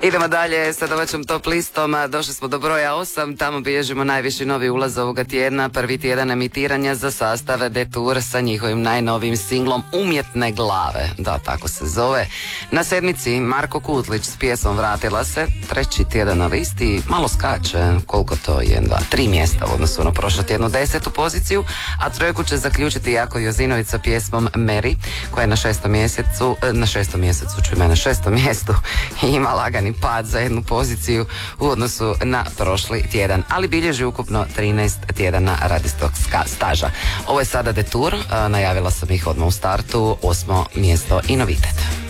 Idemo dalje sa domaćom top listom. Došli smo do broja 8. Tamo bilježimo najviši novi ulaz ovoga tjedna. Prvi tjedan emitiranja za sastav Detour sa njihovim najnovijim singlom Umjetne glave. Da, tako se zove. Na sedmici Marko Kutlić s pjesmom Vratila se. Treći tjedan na listi. Malo skače. Koliko to je? 1, 2, 3 mjesta u odnosu na prošlo tjednu 10. poziciju. A trojku će zaključiti Jako Jozinović sa pjesmom Mary, koja je na šestom mjestu ima lagani pad za jednu poziciju u odnosu na prošli tjedan, ali bilježi ukupno 13 tjedana radijskog staža. Ovo je sada Detour, najavila sam ih odmah u startu, 8. mjesto i novitet.